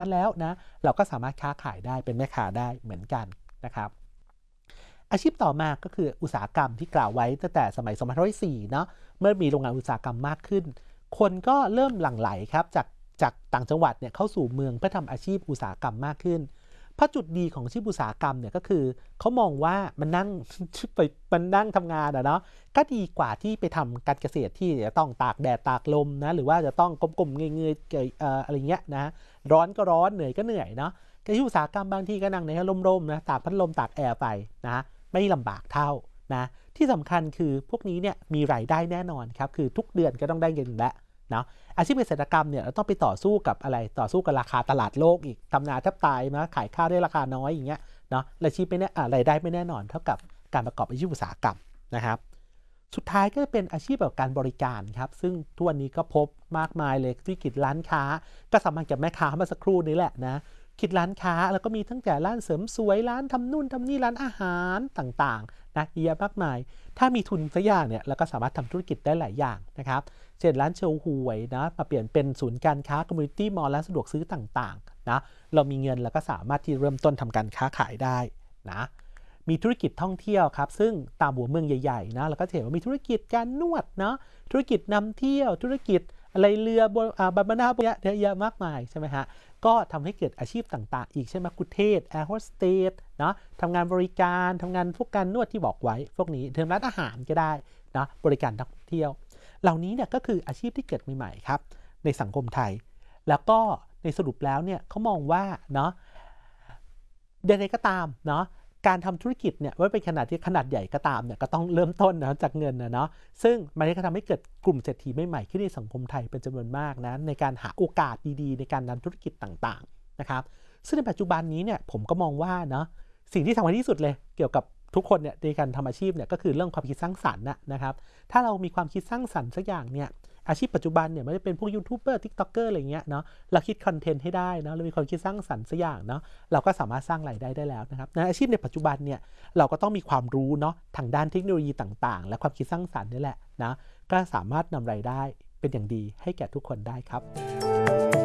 แล้วนะเราก็สามารถค้าขายได้เป็นแม่ค้าได้เหมือนกันนะครับอาชีพต่อมาก็คืออุตสาหกรรมที่กล่าวไว้ตั้งแต่สมัย2504เนาะเมื่อมีโรงงานอุตสาหกรรมมากขึ้นคนก็เริ่มหลั่งไหลครับจากต่างจังหวัดเนี่ยเข้าสู่เมืองเพื่อทำอาชีพอุตสาหกรรมมากขึ้นเพราะจุดดีของอาชีพอุตสาหกรรมเนี่ยก็คือเขามองว่ามันนั่งไปมันนั่งทำงานอะเนาะก็ดีกว่าที่ไปทำการเกษตรที่จะต้องตากแดดตากลมนะหรือว่าจะต้องก้มๆเงยๆอะไรเงี้ยนะร้อนก็ร้อนเหนื่อยก็เหนื่อยเนาะอาชีพอุตสาหกรรมบางที่ก็นั่งในร่มๆนะตากพัดลมตากแอร์ไปนะไม่ลำบากเท่านะที่สำคัญคือพวกนี้เนี่ยมีรายได้แน่นอนครับคือทุกเดือนก็ต้องได้เงินแล้วเนาะอาชีพเกษตรกรรมเนี่ยเราต้องไปต่อสู้กับอะไรต่อสู้กับราคาตลาดโลกอีกทำนาแทบตายนะขายข้าวได้ราคาน้อยอย่างเงี้ยเนาะรายได้ไม่แน่นอนเท่ากับการประกอบอาชีพอุตสาหกรรมนะครับสุดท้ายก็จะเป็นอาชีพแบบการบริการครับซึ่งทุกวันนี้ก็พบมากมายเลยธุรกิจร้านค้าก็สามารถกับแม่ค้าเมื่อสักครู่นี้แหละนะคิดร้านค้าแล้วก็มีตั้งแต่ร้านเสริมสวยร้านทำนู่นทำนี่ร้านอาหารต่างๆนะเยอะมากมายถ้ามีทุนสักอย่างเนี่ยเราก็สามารถทำธุรกิจได้หลายอย่างนะครับเช่นร้านโชว์หวยนะมาเปลี่ยนเป็นศูนย์การค้าคอมมูนิตี้มอลล์ร้านสะดวกซื้อต่างๆนะเรามีเงินเราก็สามารถที่เริ่มต้นทำการค้าขายได้นะมีธุรกิจท่องเที่ยวครับซึ่งตามหัวเมืองใหญ่ๆนะเราก็เห็นว่ามีธุรกิจการนวดเนาะธุรกิจนำเที่ยวธุรกิจอะไรเรือบนบานาเยอะมากมายใช่ไหมฮะก็ทำให้เกิดอาชีพต่างๆอีกเช่นมัคคุเทศก์แอร์โฮสเตสเนาะทำงานบริการทำงานพวกการนวดที่บอกไว้พวกนี้เทอมร้านอาหารก็ได้นะบริการท่องเที่ยวเหล่านี้เนี่ยก็คืออาชีพที่เกิดใหม่ๆครับในสังคมไทยแล้วก็ในสรุปแล้วเนี่ยเขามองว่าเนาะใดๆก็ตามเนาะการทำธุรกิจเนี่ยว่าเป็นขนาดที่ขนาดใหญ่ก็ตามเนี่ยก็ต้องเริ่มต้นนะจากเงินนะเนาะซึ่งมันก็ทำให้เกิดกลุ่มเศรษฐีใหม่ๆขึ้นในสังคมไทยเป็นจำนวนมากนะในการหาโอกาสดีๆในการทำธุรกิจต่างๆนะครับซึ่งในปัจจุบันนี้เนี่ยผมก็มองว่าเนาะสิ่งที่สำคัญที่สุดเลยเกี่ยวกับทุกคนเนี่ยในการทำอาชีพเนี่ยก็คือเรื่องความคิดสร้างสรรค์นะครับถ้าเรามีความคิดสร้างสรรค์สักอย่างเนี่ยอาชีพปัจจุบันเนี่ยไม่ได้เป็นพวกยูทูบเบอร์ทิกต็อกเกอร์อะไรเงี้ยเนาะเราคิดคอนเทนต์ให้ได้นะเรามีความคิดสร้างสรรค์สักอย่างเนาะเราก็สามารถสร้างรายได้ได้แล้วนะครับในอาชีพในปัจจุบันเนี่ยเราก็ต้องมีความรู้เนาะทางด้านเทคโนโลยีต่างๆและความคิดสร้างสรรค์นี่แหละนะก็สามารถนำรายได้เป็นอย่างดีให้แก่ทุกคนได้ครับ